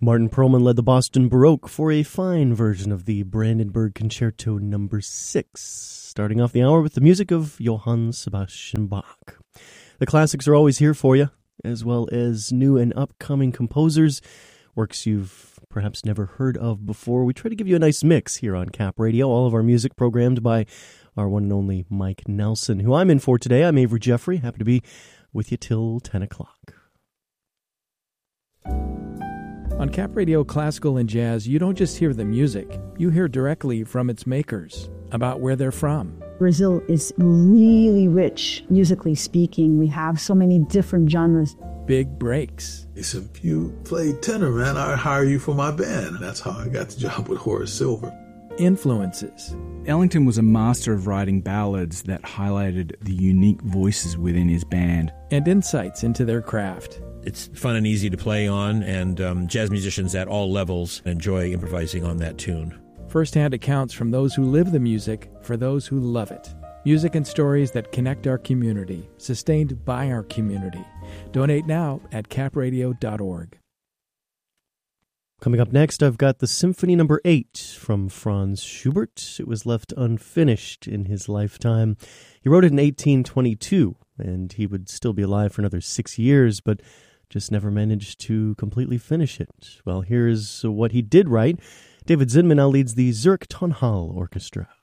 Martin Perlman led the Boston Baroque for a fine version of the Brandenburg Concerto No. 6, starting off the hour with the music of Johann Sebastian Bach. The classics are always here for you, as well as new and upcoming composers, works you've perhaps never heard of before. We try to give you a nice mix here on Cap Radio, all of our music programmed by our one and only Mike Nelson, who I'm in for today. I'm Avery Jeffrey, happy to be with you till 10 o'clock. On Cap Radio Classical and Jazz, you don't just hear the music, you hear directly from its makers, about where they're from. Brazil is really rich, musically speaking. We have so many different genres. Big breaks. He said, if you play tenor, man, I'll hire you for my band. That's how I got the job with Horace Silver. Influences. Ellington was a master of writing ballads that highlighted the unique voices within his band. And insights into their craft. It's fun and easy to play on, and jazz musicians at all levels enjoy improvising on that tune. First-hand accounts from those who live the music for those who love it. Music and stories that connect our community, sustained by our community. Donate now at capradio.org. Coming up next, I've got the Symphony No. 8 from Franz Schubert. It was left unfinished in his lifetime. He wrote it in 1822, and he would still be alive for another 6 years, but just never managed to completely finish it. Well, here's what he did write. David Zinman now leads the Zurich Tonhalle Orchestra.